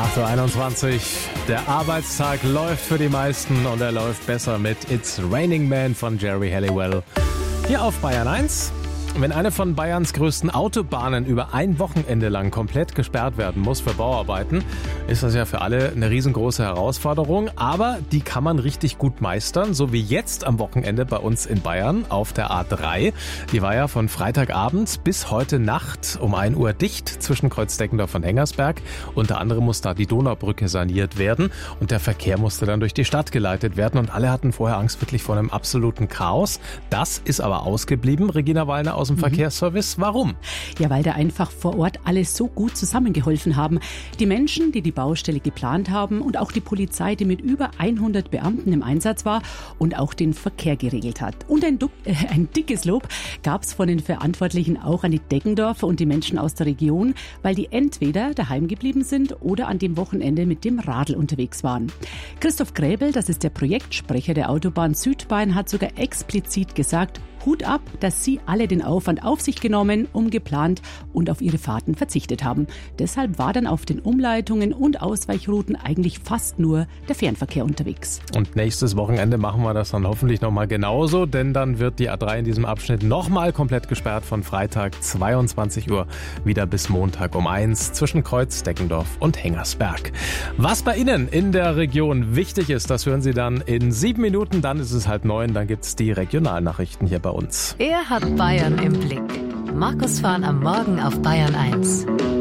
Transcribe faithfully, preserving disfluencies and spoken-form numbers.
acht Uhr einundzwanzig. Der Arbeitstag läuft für die meisten und er läuft besser mit It's Raining Man von Geri Halliwell. Hier auf Bayern eins. Wenn eine von Bayerns größten Autobahnen über ein Wochenende lang komplett gesperrt werden muss für Bauarbeiten, ist das ja für alle eine riesengroße Herausforderung. Aber die kann man richtig gut meistern, so wie jetzt am Wochenende bei uns in Bayern auf der A drei. Die war ja von Freitagabend bis heute Nacht um ein Uhr dicht zwischen Kreuz-Deckendorf und Hengersberg. Unter anderem muss da die Donaubrücke saniert werden und der Verkehr musste dann durch die Stadt geleitet werden. Und alle hatten vorher Angst wirklich vor einem absoluten Chaos. Das ist aber ausgeblieben. Regina Wallner aus dem Verkehrsservice. Warum? Ja, weil da einfach vor Ort alle so gut zusammengeholfen haben. Die Menschen, die die Baustelle geplant haben und auch die Polizei, die mit über hundert Beamten im Einsatz war und auch den Verkehr geregelt hat. Und ein, äh, ein dickes Lob gab es von den Verantwortlichen auch an die Deckendorfer und die Menschen aus der Region, weil die entweder daheim geblieben sind oder an dem Wochenende mit dem Radl unterwegs waren. Christoph Gräbel, das ist der Projektsprecher der Autobahn Südbayern, hat sogar explizit gesagt, Hut ab, dass Sie alle den Aufwand auf sich genommen, umgeplant und auf Ihre Fahrten verzichtet haben. Deshalb war dann auf den Umleitungen und Ausweichrouten eigentlich fast nur der Fernverkehr unterwegs. Und nächstes Wochenende machen wir das dann hoffentlich nochmal genauso, denn dann wird die A drei in diesem Abschnitt nochmal komplett gesperrt von Freitag zweiundzwanzig Uhr wieder bis Montag um eins zwischen Kreuz-Deckendorf und Hengersberg. Was bei Ihnen in der Region wichtig ist, das hören Sie dann in sieben Minuten, dann ist es halb neun, dann gibt's die Regionalnachrichten hier bei uns. Er hat Bayern im Blick. Markus Fahn am Morgen auf Bayern eins.